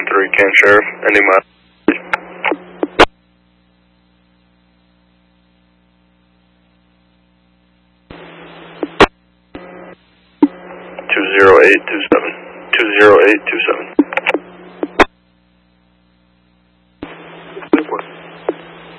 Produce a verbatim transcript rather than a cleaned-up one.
three, Camp Sheriff, ending my... two zero eight two seven, two zero eight two seven.